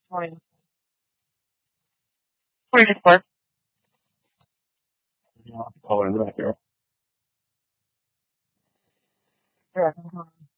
Morning. Morning, Clark. Yeah, color in the backyard. Yeah.